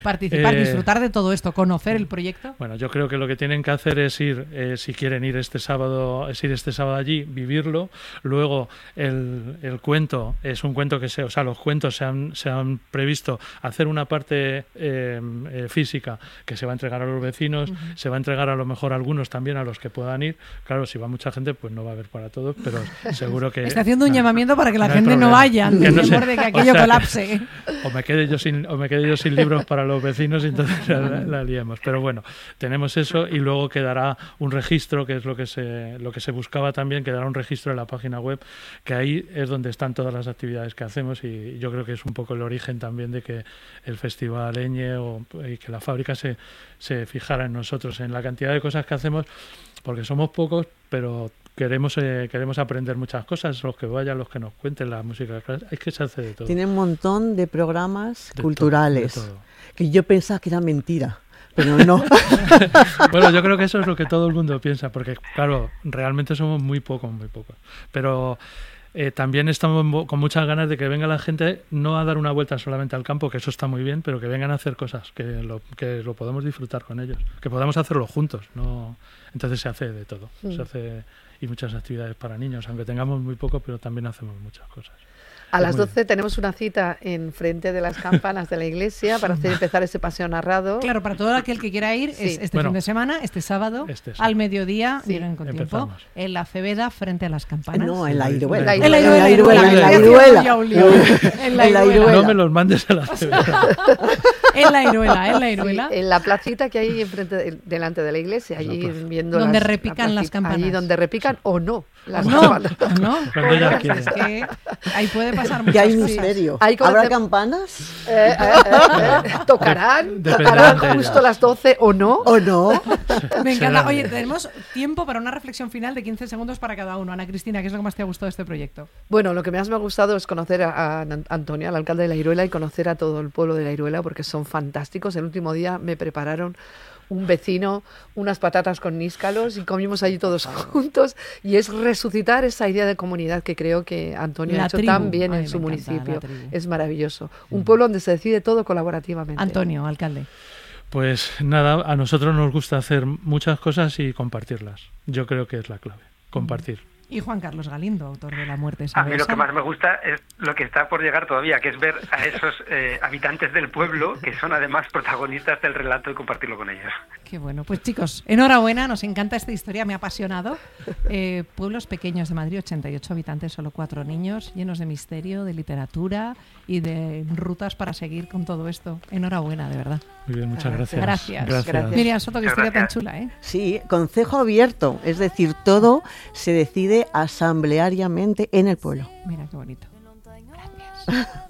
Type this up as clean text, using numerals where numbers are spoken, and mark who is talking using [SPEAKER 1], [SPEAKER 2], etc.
[SPEAKER 1] Participar, disfrutar de todo esto, conocer el proyecto.
[SPEAKER 2] Bueno, yo creo que lo que tienen que hacer es ir, si quieren ir este sábado allí, vivirlo. Luego el cuento es un cuento los cuentos se han previsto hacer una parte física que se va a entregar a los vecinos, se va a entregar a lo mejor a algunos también a los que puedan ir. Claro, si va mucha gente, pues no va a haber para todos, pero seguro que...
[SPEAKER 1] Está haciendo un llamamiento para que la gente no vaya, temor de que aquello colapse.
[SPEAKER 2] O me quede yo sin libros para los vecinos y entonces la liemos. Pero bueno, tenemos eso y luego quedará un registro, que es lo que se buscaba también, quedará un registro en la página web, que ahí es donde están todas las actividades que hacemos y yo creo que es un poco el origen también de que el Festival Eñe y que la fábrica se fijara en nosotros, en la cantidad de cosas que hacemos, porque somos pocos, pero queremos aprender muchas cosas, los que vayan, los que nos cuenten la música, es que se hace de todo.
[SPEAKER 3] Tiene un montón de programas culturales, de todo. Que yo pensaba que era mentira, pero no.
[SPEAKER 2] Bueno, yo creo que eso es lo que todo el mundo piensa, porque claro, realmente somos muy pocos, pero también estamos con muchas ganas de que venga la gente, no a dar una vuelta solamente al campo, que eso está muy bien, pero que vengan a hacer cosas, que lo podamos disfrutar con ellos, que podamos hacerlo juntos, ¿no? Entonces se hace de todo, se hace, y muchas actividades para niños, aunque tengamos muy poco, pero también hacemos muchas cosas.
[SPEAKER 4] A las 12 tenemos una cita en frente de las campanas de la iglesia para empezar ese paseo narrado.
[SPEAKER 1] Claro, para todo aquel que quiera ir, fin de semana, este sábado, al mediodía, lleguen con tiempo, en la Cebeda frente a las campanas.
[SPEAKER 3] No, en la Iruela.
[SPEAKER 1] En la Iruela.
[SPEAKER 2] No me los mandes a la Cebeda.
[SPEAKER 1] En la Iruela.
[SPEAKER 4] Sí, en la placita que hay delante de la iglesia, allí viendo
[SPEAKER 1] donde repican las campanas.
[SPEAKER 4] Allí donde repican o no las campanas.
[SPEAKER 1] No.
[SPEAKER 2] Cuando ella quiere.
[SPEAKER 1] Es que ahí puede pasar muchas
[SPEAKER 3] cosas. Y hay
[SPEAKER 1] misterio.
[SPEAKER 3] ¿Habrá campanas?
[SPEAKER 4] ¿Tocarán justo las 12 o no?
[SPEAKER 1] Me encanta. Oye, tenemos tiempo para una reflexión final de 15 segundos para cada uno. Ana Cristina, ¿qué es lo que más te ha gustado de este proyecto?
[SPEAKER 4] Bueno, lo que más me ha gustado es conocer a Antonio, al alcalde de La Iruela, y conocer a todo el pueblo de La Iruela, porque son fantásticos. El último día me prepararon un vecino unas patatas con níscalos y comimos allí todos juntos, y es resucitar esa idea de comunidad que creo que Antonio ha hecho tan bien en su municipio. Es maravilloso. Un pueblo donde se decide todo colaborativamente.
[SPEAKER 1] Antonio, alcalde.
[SPEAKER 2] Pues nada, a nosotros nos gusta hacer muchas cosas y compartirlas. Yo creo que es la clave, compartir.
[SPEAKER 1] Y Juan Carlos Galindo, autor de La muerte es
[SPEAKER 5] A mí lo que más me gusta es lo que está por llegar todavía, que es ver a esos habitantes del pueblo, que son además protagonistas del relato, y compartirlo con ellos.
[SPEAKER 1] Qué bueno. Pues chicos, enhorabuena, nos encanta esta historia, me ha apasionado. Pueblos pequeños de Madrid, 88 habitantes, solo 4 niños, llenos de misterio, de literatura y de rutas para seguir con todo esto. Enhorabuena, de verdad.
[SPEAKER 2] Muy bien, muchas gracias.
[SPEAKER 1] Gracias. Miriam Soto, qué historia tan chula, ¿eh?
[SPEAKER 3] Sí, concejo abierto, es decir, todo se decide asambleariamente en el pueblo.
[SPEAKER 1] Mira qué bonito. Gracias.